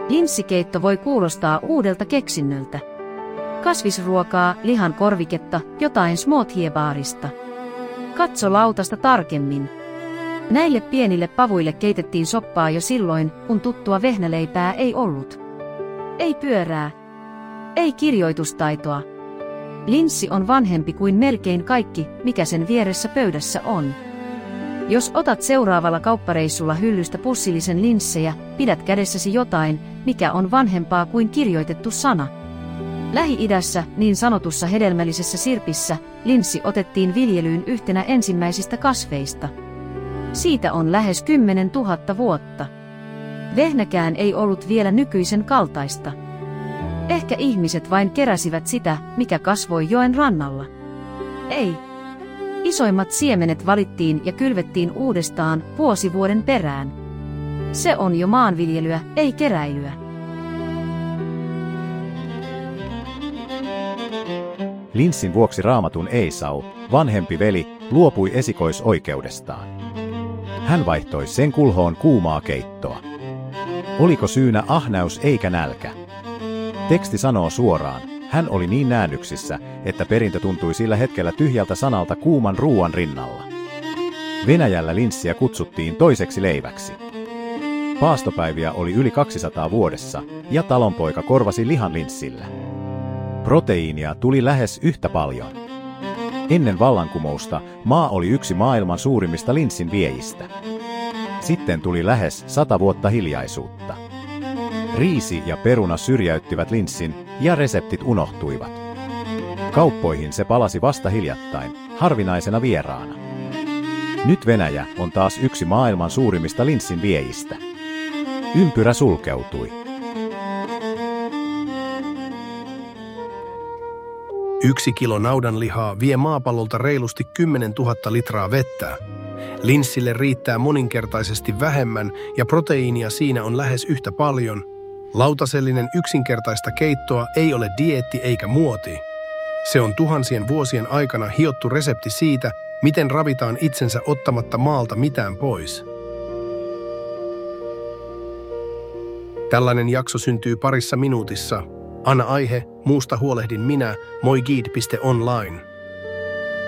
Linssikeitto voi kuulostaa uudelta keksinnöltä. Kasvisruokaa, lihan korviketta, jotain smoothie-baarista. Katso lautasta tarkemmin. Näille pienille pavuille keitettiin soppaa jo silloin, kun tuttua vehnäleipää ei ollut. Ei pyörää. Ei kirjoitustaitoa. Linssi on vanhempi kuin melkein kaikki, mikä sen vieressä pöydässä on. Jos otat seuraavalla kauppareissulla hyllystä pussillisen linssejä, pidät kädessäsi jotain, mikä on vanhempaa kuin kirjoitettu sana. Lähi-idässä, niin sanotussa hedelmällisessä sirpissä, linssi otettiin viljelyyn yhtenä ensimmäisistä kasveista. Siitä on lähes 10 000 vuotta. Vehnäkään ei ollut vielä nykyisen kaltaista. Ehkä ihmiset vain keräsivät sitä, mikä kasvoi joen rannalla. Ei. Isoimmat siemenet valittiin ja kylvettiin uudestaan vuosi vuoden perään. Se on jo maanviljelyä, ei keräilyä. Linssin vuoksi Raamatun Eisau, vanhempi veli, luopui esikoisoikeudestaan. Hän vaihtoi sen kulhoon kuumaa keittoa. Oliko syynä ahneus eikä nälkä? Teksti sanoo suoraan, hän oli niin näännyksissä, että perintö tuntui sillä hetkellä tyhjältä sanalta kuuman ruuan rinnalla. Venäjällä linssiä kutsuttiin toiseksi leiväksi. Paastopäiviä oli yli 200 vuodessa, ja talonpoika korvasi lihan linssillä. Proteiinia tuli lähes yhtä paljon. Ennen vallankumousta maa oli yksi maailman suurimmista linssin viejistä. Sitten tuli lähes 100 vuotta hiljaisuutta. Riisi ja peruna syrjäyttivät linssin ja reseptit unohtuivat. Kauppoihin se palasi vasta hiljattain, harvinaisena vieraana. Nyt Venäjä on taas yksi maailman suurimmista linssin viejistä. Ympyrä sulkeutui. 1 kilo naudanlihaa vie maapallolta reilusti 10 000 litraa vettä. Linssille riittää moninkertaisesti vähemmän ja proteiinia siinä on lähes yhtä paljon. Lautasellinen yksinkertaista keittoa ei ole dieetti eikä muoti. Se on tuhansien vuosien aikana hiottu resepti siitä, miten ravitaan itsensä ottamatta maalta mitään pois. Tällainen jakso syntyy parissa minuutissa. Anna aihe, muusta huolehdin minä, moiguide.online.